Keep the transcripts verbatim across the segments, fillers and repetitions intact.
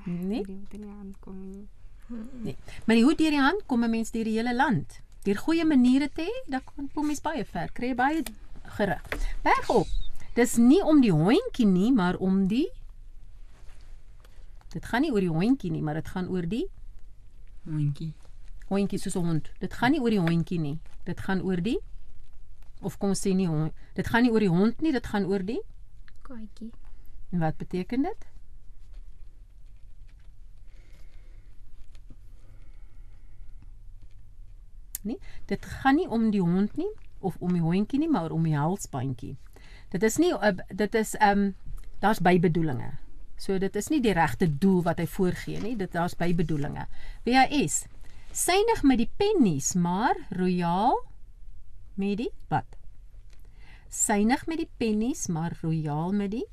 Nee. Die moet in die hand kom nie. Nee. Maar die hoe deur die hand kom 'n mens deur die hele land. Deur goeie maniere te hê, dan kan kom mens baie ver, kry jy baie gerig. Bergop. Dis nie om die hondjie nie, maar om die Dit gaan nie oor die hondjie nie, maar dit gaan oor die Hondjie. hondjie soos 'n hond. Dit gaan nie oor die hondjie nie. Dit gaan oor die of kom ons sê nie hond. Dit gaan nie oor die hond nie, dit gaan oor die Katjie. En wat beteken dit? Nee, dit gaan nie om die hond nie of om die hondjie nie, maar om die halsbandjie. Dit is nie uh, dit is ehm um, daar's bybedoelinge. So dit is nie die regte doel wat hy voorgee nie, dit daar's bybedoelinge. W H S. Synig met die pennies, maar royaal met die wat? Synig met die pennies, maar royaal met die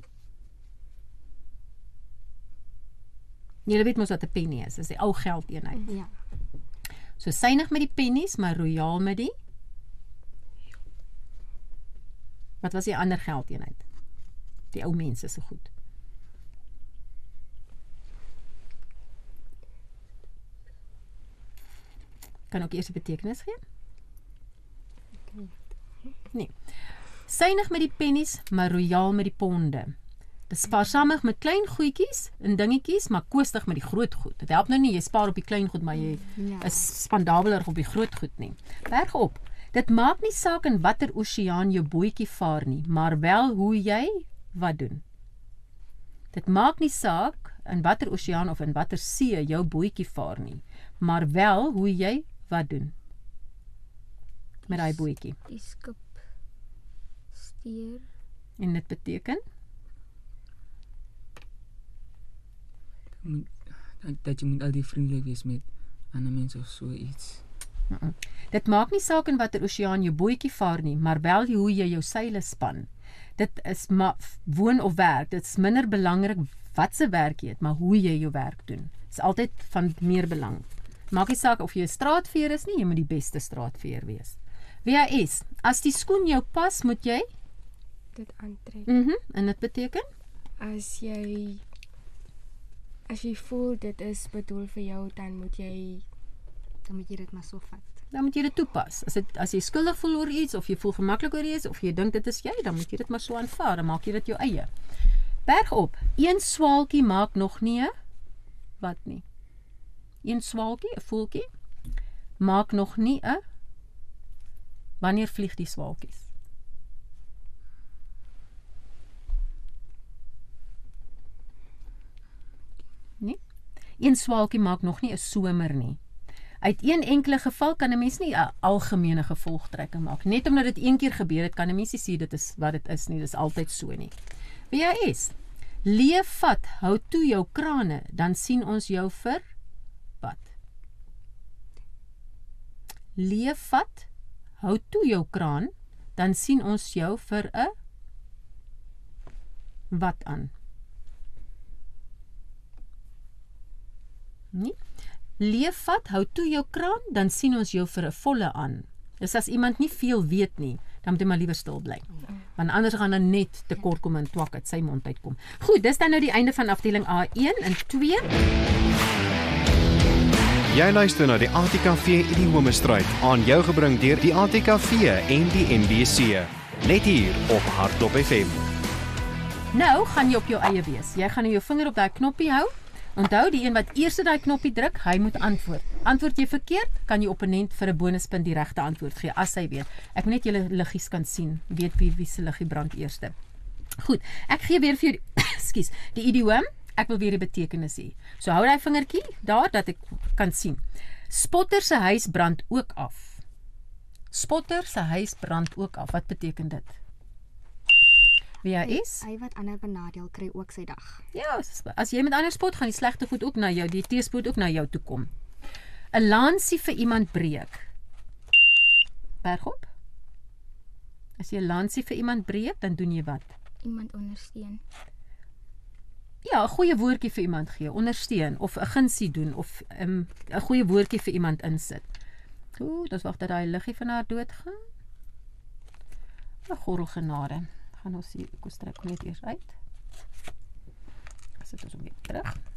Julle weet mos wat 'n penny is, dis die ou geldeenheid. Ja. So synig met die pennies, maar royaal met die Wat was die ander geldeenheid? Die ou mense se goed. Kan ook eers die betekenis gee? Nee. Synig met die pennies, maar royaal met die ponde. Dis spaarsamig met klein goedjies en dingetjies, maar koostig met die groot goed. Dit help nou nie, jy spaar op die klein goed, maar jy Ja. is spandabeler op die groot goed nie. Berg op. Dit maak nie saak in watter oseaan jou bootjie vaar nie, maar wel hoe jy wat doen. Dit maak nie saak in watter oseaan of in watter see jou bootjie vaar nie, maar wel hoe jy wat doen met daai bootjie. Die skip stuur. En dit beteken Moet, dat, dat jy moet al die vriendelik wees met ander mense of so iets. uh -uh. Dit maak nie saak in watter oseaan jou bootjie vaar nie, maar wel hoe jy jou seile span. Dit is maar woon of werk, dit is minder belangrik wat se werk jy het, maar hoe jy jou werk doen. Dit is altyd van meer belang. Maak nie saak of jy 'n straatveer is nie, jy moet die beste straatveer wees. W H S, as die skoen jou pas, moet jy Dit aantrek. Mhm, mm en dit beteken As jy as jy voel dit is bedoel vir jou, dan moet jy Dan moet jy dit maar so vat. dan moet jy dit toepas. As dit as jy skuldig voel oor iets of jy voel gemaklik oor iets of jy dink dit is jy, dan moet jy dit maar so aanvaar, dan maak jy dit jou eie. Berg op. Een swaalkie maak nog nie 'n wat nie. Een swaalkie, 'n voeltjie maak nog nie 'n Wanneer vlieg die swaalkies? Nee. Een swaalkie maak nog nie 'n somer nie. Uit een enkele geval kan 'n mens nie 'n algemene gevolgtrekking maak. Net omdat dit een keer gebeur het, kan 'n mens nie sê dit is wat dit is nie. Dis altyd so nie. W H S. Leef vat, hou toe jou krane, dan sien ons jou vir wat? Leef vat, hou toe jou kraan, dan sien ons jou vir 'n wat aan? Nee. Leef vat, hou toe jou kraan, dan sien ons jou vir 'n volle aan. Dis as iemand nie veel weet nie, dan moet hy maar liewer stil bly. Want anders gaan hy net tekort kom en twak uit sy mond uitkom. Goed, dis dan nou die einde van afdeling A een en twee. Jy luister na die A T K V Idiomestryd, aan jou gebring deur die A T K V en die N B C. Net hier op Hardtop F M. Nou gaan jy op jou eie wees. Jy gaan nou jou vinger op daai knoppie hou. Onthou, die een wat eers daai knoppie druk, hy moet antwoord. Antwoord jy verkeerd, kan jy opponent vir 'n bonuspunt die regte antwoord gee as hy weet. Ek moet net julle liggies kan sien, weet wie wie se liggie brand eerste. Goed, ek gee weer vir jou die, ekskuus, die idioom. Ek wil weer die betekenis hê. So hou daai vingertjie daar dat ek kan sien. Spotter se huis brand ook af. Spotter se huis brand ook af. Wat beteken dit? W H S? Hy wat ander benadeel kry ook sy dag. Ja, as, as jy met ander spot gaan die slegte goed ook na jou, die teespoed ook na jou toe kom. 'n Lansie vir iemand breek. Bergop. As jy 'n lansie vir iemand breek, dan doen jy wat? Iemand ondersteun. Ja, 'n goeie woordjie vir iemand gee, ondersteun of 'n gunsie doen of 'n um, 'n goeie woordjie vir iemand insit. Ooh, dis wag dat daai liggie van haar dood gaan. 'n Gorrelgenade. Gaan ons hier, ek strek net eers uit. As dit ons weer terug.